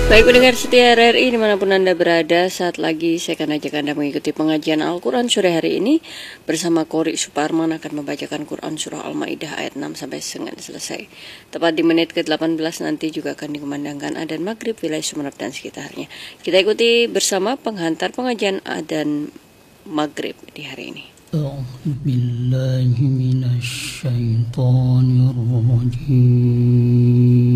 Baik pendengar setia RRI dimanapun Anda berada, saat lagi saya akan ajak Anda mengikuti pengajian Al-Quran sore hari ini bersama Qori Suparman akan membacakan Quran Surah Al-Ma'idah ayat 6 sampai dengan selesai. Tepat di menit ke-18 nanti juga akan dikumandangkan adzan maghrib wilayah Sumeneb dan sekitarnya. Kita ikuti bersama penghantar pengajian adzan maghrib di hari ini. A'udzubillahi minasyaitonirrajim.